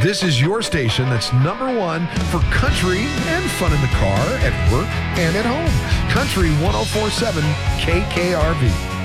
This is your station that's number one for country and fun in the car, at work, and at home. Country 104.7 KKRV.